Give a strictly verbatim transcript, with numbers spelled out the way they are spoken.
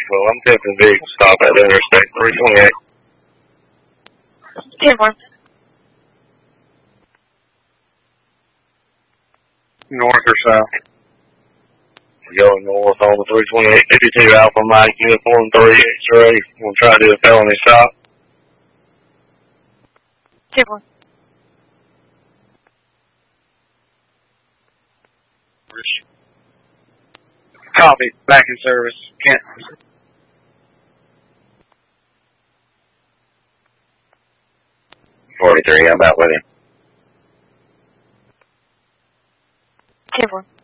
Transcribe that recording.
Well, I'm tipping vehicle stop at the Interstate three twenty-eight. ten one. North or south? Going north on the three twenty-eight, fifty-two Alpha Mike, uniform three X-ray. We'll try to do a felony stop. ten one. Copy. Back in service. Can't. forty-three, I'm out with you. ten one.